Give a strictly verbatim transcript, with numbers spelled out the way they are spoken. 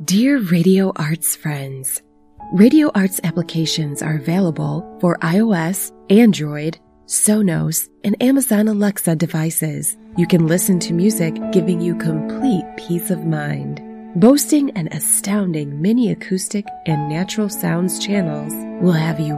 Dear Radio Arts friends, Radio Arts applications are available for iOS, Android, Sonos, and Amazon Alexa devices. You can listen to music, giving you complete peace of mind. Boasting an astounding mini acoustic and natural sounds channels will have you